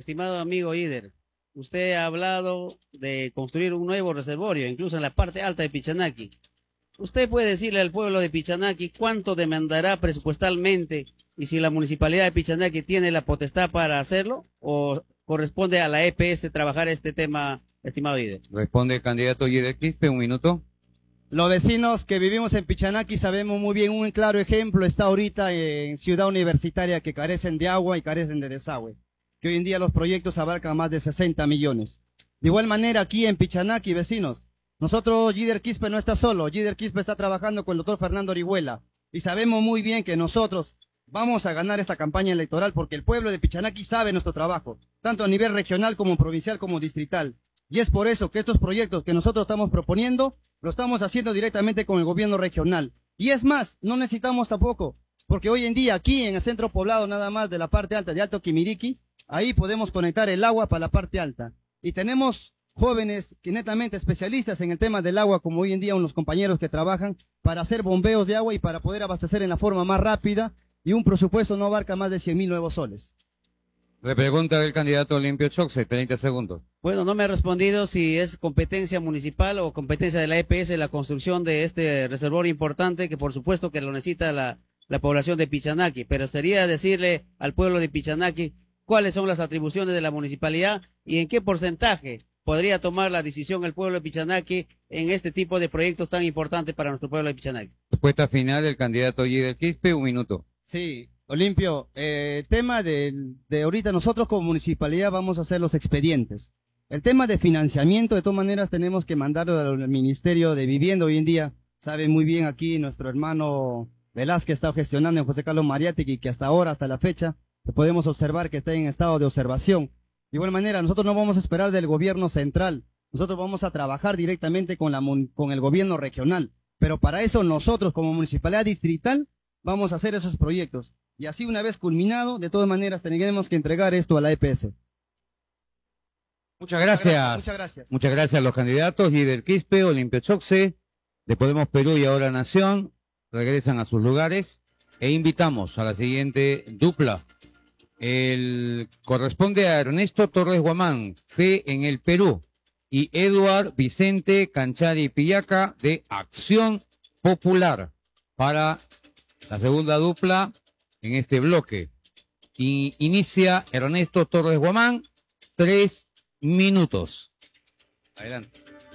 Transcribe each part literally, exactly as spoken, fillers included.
Estimado amigo Ider, usted ha hablado de construir un nuevo reservorio, incluso en la parte alta de Pichanaki. ¿Usted puede decirle al pueblo de Pichanaki cuánto demandará presupuestalmente y si la municipalidad de Pichanaki tiene la potestad para hacerlo o corresponde a la E P S trabajar este tema, estimado Ider? Responde el candidato Yider Quispe, un minuto. Los vecinos que vivimos en Pichanaki sabemos muy bien, un claro ejemplo está ahorita en Ciudad Universitaria, que carecen de agua y carecen de desagüe, que hoy en día los proyectos abarcan más de sesenta millones. De igual manera aquí en Pichanaki, vecinos, nosotros, Yider Quispe no está solo, Yider Quispe está trabajando con el doctor Fernando Orihuela y sabemos muy bien que nosotros vamos a ganar esta campaña electoral porque el pueblo de Pichanaki sabe nuestro trabajo, tanto a nivel regional como provincial como distrital. Y es por eso que estos proyectos que nosotros estamos proponiendo, lo estamos haciendo directamente con el gobierno regional. Y es más, no necesitamos tampoco, porque hoy en día aquí en el centro poblado nada más de la parte alta de Alto Quimiriqui, ahí podemos conectar el agua para la parte alta. Y tenemos jóvenes que netamente especialistas en el tema del agua, como hoy en día unos compañeros que trabajan para hacer bombeos de agua y para poder abastecer en la forma más rápida, y un presupuesto no abarca más de cien mil nuevos soles. Repregunta del candidato Olimpio Choxe, treinta segundos. Bueno, no me ha respondido si es competencia municipal o competencia de la E P S la construcción de este reservorio importante, que por supuesto que lo necesita la, la población de Pichanaki, pero sería decirle al pueblo de Pichanaki cuáles son las atribuciones de la municipalidad y en qué porcentaje podría tomar la decisión el pueblo de Pichanaki en este tipo de proyectos tan importantes para nuestro pueblo de Pichanaki. Respuesta final del candidato Yider Quispe, un minuto. Sí, Olimpio, eh, el tema de, de ahorita nosotros como municipalidad vamos a hacer los expedientes. El tema de financiamiento, de todas maneras, tenemos que mandarlo al Ministerio de Vivienda hoy en día. Sabe muy bien aquí nuestro hermano Velázquez está gestionando en José Carlos Mariátegui, que hasta ahora, hasta la fecha, podemos observar que está en estado de observación. De igual manera, nosotros no vamos a esperar del gobierno central. Nosotros vamos a trabajar directamente con, la, con el gobierno regional. Pero para eso nosotros, como municipalidad distrital, vamos a hacer esos proyectos. Y así una vez culminado, de todas maneras tendremos que entregar esto a la E P S. Muchas gracias. Muchas gracias. Muchas gracias a los candidatos Yider Quispe, Olimpio Choxe, de Podemos Perú y Ahora Nación. Regresan a sus lugares e invitamos a la siguiente dupla. El corresponde a Ernesto Torres Guamán, Fe en el Perú, y Eduard Vicente Canchari Pillaca de Acción Popular para la segunda dupla en este bloque. Y inicia Ernesto Torres Guamán, tres minutos. Adelante.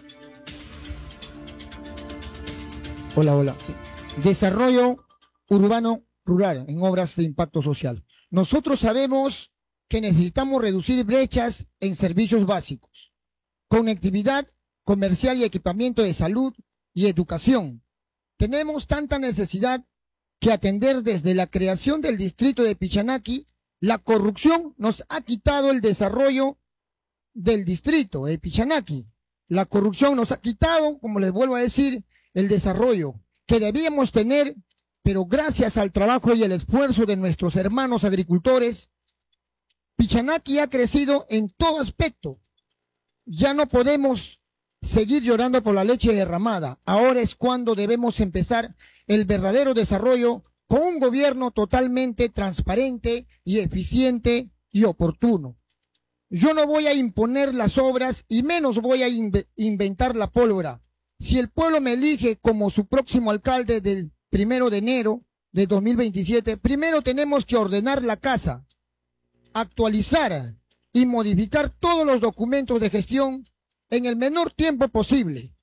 Hola, hola. Sí. Desarrollo urbano rural en obras de impacto social. Nosotros sabemos que necesitamos reducir brechas en servicios básicos, conectividad comercial y equipamiento de salud y educación. Tenemos tanta necesidad que atender desde la creación del distrito de Pichanaki. La corrupción nos ha quitado el desarrollo del distrito de Pichanaki. La corrupción nos ha quitado, como les vuelvo a decir, el desarrollo que debíamos tener, pero gracias al trabajo y el esfuerzo de nuestros hermanos agricultores, Pichanaki ha crecido en todo aspecto. Ya no podemos seguir llorando por la leche derramada. Ahora es cuando debemos empezar el verdadero desarrollo con un gobierno totalmente transparente y eficiente y oportuno. Yo no voy a imponer las obras y menos voy a inv- inventar la pólvora. Si el pueblo me elige como su próximo alcalde del primero de enero de dos mil veintisiete, primero tenemos que ordenar la casa, actualizar y modificar todos los documentos de gestión en el menor tiempo posible.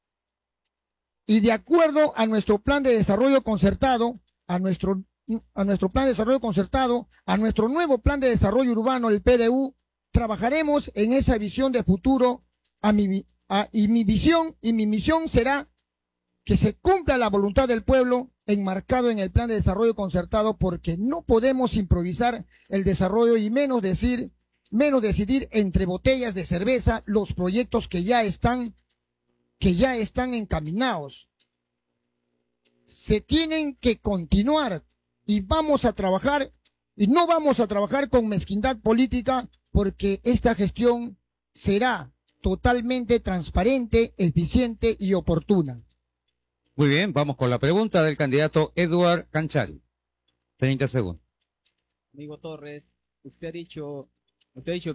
Y de acuerdo a nuestro plan de desarrollo concertado, a nuestro, a nuestro plan de desarrollo concertado, a nuestro nuevo plan de desarrollo urbano, el P D U, trabajaremos en esa visión de futuro a mi, a, y mi visión y mi misión será que se cumpla la voluntad del pueblo enmarcado en el plan de desarrollo concertado, porque no podemos improvisar el desarrollo y menos decir, menos decidir entre botellas de cerveza los proyectos que ya están, que ya están encaminados. Se tienen que continuar y vamos a trabajar, y no vamos a trabajar con mezquindad política, porque esta gestión será totalmente transparente, eficiente y oportuna. Muy bien, vamos con la pregunta del candidato Eduard Canchari. treinta segundos. Amigo Torres, usted ha dicho, usted ha dicho